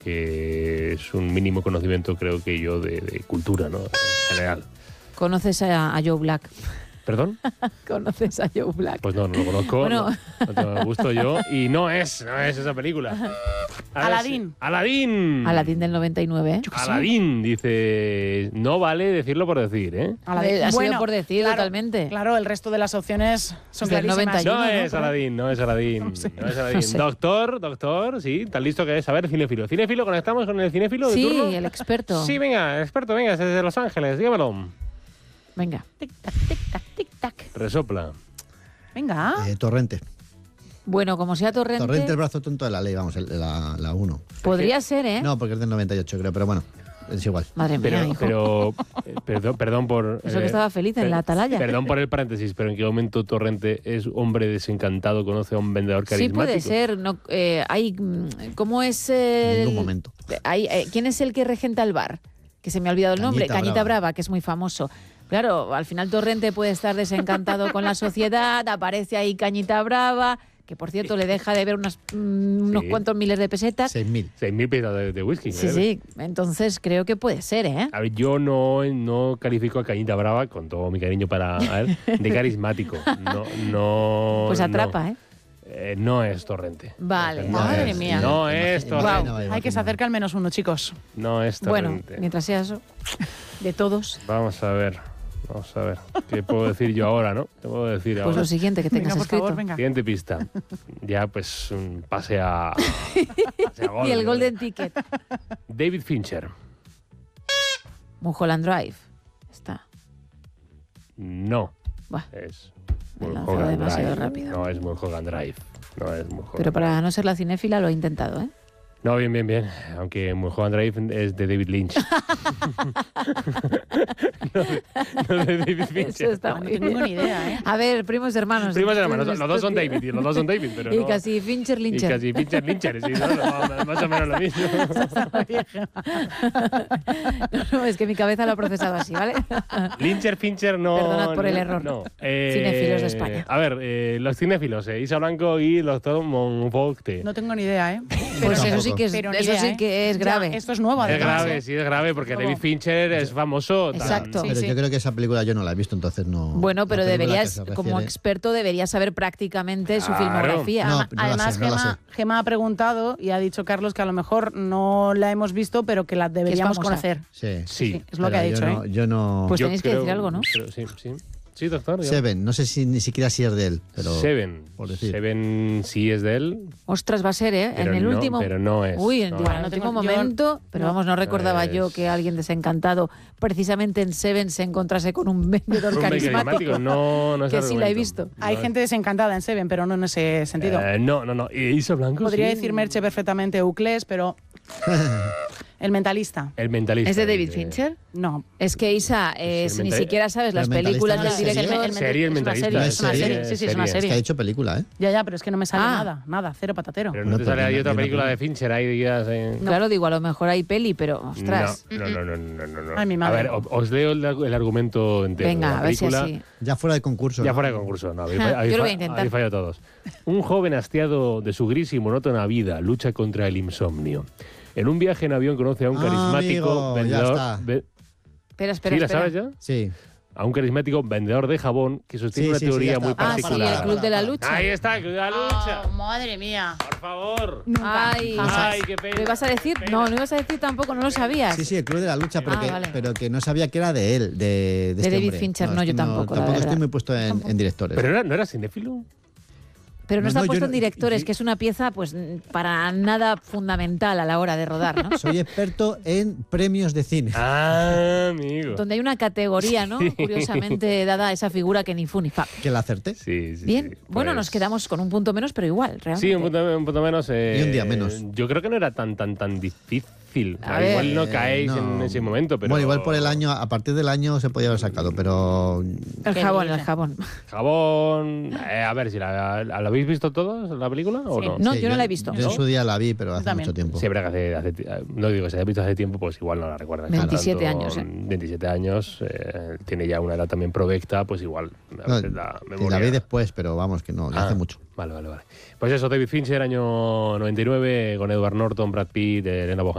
que es un mínimo conocimiento, creo que yo, de cultura, ¿no? En general. ¿Conoces a Joe Black? ¿Perdón? ¿Conoces a Joe Black? Pues no lo conozco, Bueno. no tengo gusto yo, y no es esa película. A ver Aladín. ¡Aladín! Aladín del 99, ¿eh? Aladín, dice, no vale decirlo por decir, ¿eh? Ha sido por decir totalmente. Claro, el resto de las opciones son Del clarísimas. 91, No es Aladín, no es Aladín. No sé. No es Aladín. No sé. Doctor, sí, tan listo que es. A ver, cinéfilo. ¿Cinéfilo? ¿Conectamos con el cinéfilo de Sí, turno? el experto. Sí, venga, experto, venga, desde Los Ángeles, dígamelo. Venga. Tic-tac, tic-tac, tic-tac. Resopla. Venga. Torrente. Bueno, como sea Torrente, Torrente, el brazo tonto de la ley, vamos, la 1. podría ser, ¿eh? No, porque es del 98, creo, pero bueno, es igual. Madre mía, hijo. Perdón por... Eso que estaba feliz en la atalaya. Perdón por el paréntesis, pero ¿en qué momento Torrente es hombre desencantado, conoce a un vendedor Sí, carismático? puede ser. No, ¿cómo es En ningún momento. ¿Quién es el que regenta el bar? Que se me ha olvidado el nombre. Cañita Cañita Brava. Brava, que es muy famoso. Claro, al final Torrente puede estar desencantado con la sociedad, aparece ahí Cañita Brava, que por cierto le deja de ver unos cuantos miles de pesetas. 6.000. 6.000 piezas de whisky. Sí, sí. Entonces creo que puede ser, ¿eh? A ver, yo no califico a Cañita Brava, con todo mi cariño para él, de carismático. No. Pues atrapa, ¿eh? No es Torrente. Vale. Madre mía. No es Torrente. Guau. Hay que se acerca al menos uno, chicos. No es Bueno, Torrente. mientras sea eso, de todos, Vamos a ver. ¿Qué puedo decir yo ahora, no? ¿Qué puedo decir pues ahora? lo siguiente que tengas Venga, por escrito. favor, venga. Siguiente pista. Ya, pues, pase a gol. Y el Golden Ticket. David Fincher. Mulholland Drive. Está. No. Buah, Es me he lanzado Mulholland demasiado Drive. rápido. No es Mulholland Drive. No es Mulholland Pero para no ser la cinéfila lo he intentado, ¿eh? No, bien. Aunque Mulholland Drive es de David Lynch. no de David Eso Fincher. está No muy tengo bien. ni idea, ¿eh? A ver, primos hermanos. Primos hermanos, los dos son David, pero Y no. casi Fincher Y Lyncher. casi Fincher Lyncher, sí, ¿no? Más o menos lo mismo. No, es que mi cabeza lo ha procesado así, ¿vale? Lyncher, Fincher, no. Perdonad por el error. No. Cinéfilos de España. A ver, los cinéfilos, Isa Blanco y el doctor Monfocte. No tengo ni idea, ¿eh? Pues tampoco. eso sí que es, Pero ni eso idea, sí ¿eh? que es Ya, grave. esto es nuevo, Es además. grave, ¿eh? sí, es grave, porque Luego. David Fincher es famoso. Exacto. Sí, Pero sí. yo creo que esa película yo no la he visto, entonces no. Bueno, pero la película que deberías, se como refiere- experto, deberías saber prácticamente su Claro. filmografía. No, Además, no la sé. Gema ha preguntado y ha dicho Carlos que a lo mejor no la hemos visto, pero que la deberíamos famosa. conocer. Sí. Sí. Es lo que ha Pero dicho, yo no, ¿eh? yo no. Pues Yo tenéis que creo- decir algo, ¿no? Sí. Sí, doctor. yo- Seven, no sé si ni siquiera si es de él, pero. Seven. por decir. Seven sí es de él, Ostras, va a ser, ¿eh? pero en el no, último. pero no es. Uy, en no el es. no último tengo- yo- momento. Pero no. vamos, no recordaba Es- yo que alguien desencantado, precisamente en Seven, se encontrase con un vendedor Hombre, carismático. No es Que sí la he argumento. visto. Hay gente desencantada en Seven, pero no en ese sentido. No. ¿Y Isa Blanco? Podría sí? decir Merche perfectamente Euclés, pero El Mentalista. El Mentalista. ¿Es de David Fincher? No. Es que Isa, el si ni mental- siquiera sabes las El Mentalista películas no del es director. serie. Serie, El es una Mentalista. serie, es una serie. serie. Sí, sí, es una Es que ha serie. hecho película, ¿eh? Ya, pero es que no me sale Ah. nada, cero patatero. Pero no No, te pero sale ahí yo otra no película creo. de Fincher, ahí digas... Claro, digo, a lo mejor hay peli, pero ostras. No. Ay, mi A madre. ver, os leo el argumento entero. de Venga, la a ver si película. así. Ya fuera de concurso. Ya ¿no? fuera de concurso, no. Yo lo voy a intentar. Habéis fallado todos. Un joven hastiado de su gris y monótona vida lucha contra el insomnio. En un viaje en avión conoce a un carismático amigo, ya vendedor... está. Espera, espera, ¿Sí la espera. sabes ya? Sí. A un carismático vendedor de jabón que sostiene Sí, una sí, sí, teoría ya muy está. Ah, sí, particular. el Club de la Lucha. Ahí está, el Club de la Lucha. Madre mía. Por favor. Ay, Ay, qué pena. ¿me ibas a decir? Qué pena. No, no ibas a decir tampoco, no lo sabías. Sí, el Club de la Lucha, pero, Ah, que, vale. pero que no sabía que era de él, de este David hombre. Fincher, no, es yo que tampoco, la Tampoco verdad. estoy muy puesto en directores. ¿Pero no era cinéfilo? Pero no, No, está no, yo puesto en no- directores, que es una pieza pues para nada fundamental a la hora de rodar, ¿no? Soy experto en premios de cine. Ah, amigo. Donde hay una categoría, ¿no? Curiosamente dada a esa figura que ni fu ni fa. Que la acerté. Sí. Bien, bueno, pues- nos quedamos con un punto menos, pero igual, realmente. Sí, un punto menos. Y un día menos. Yo creo que no era tan difícil. O sea, A ver. igual no caéis No. en ese momento, pero... Bueno, igual por el año, a partir del año se podía haber sacado, pero El jabón, el jabón. Jabón... a ver, si ¿la habéis visto todos, la película, o Sí. no? No, sí, yo no la he visto. Yo en su día la vi, pero hace también. mucho tiempo. Siempre que no digo que se haya visto hace tiempo, pues igual no la recuerdas. 27 Tanto, años, ¿eh? 27 años, tiene ya una edad también provecta, pues igual a No, veces la sí, memoria... la vi después, pero vamos, que no, que hace mucho. Vale. Pues eso, David Fincher, año 99, con Edward Norton, Brad Pitt, Elena Bonham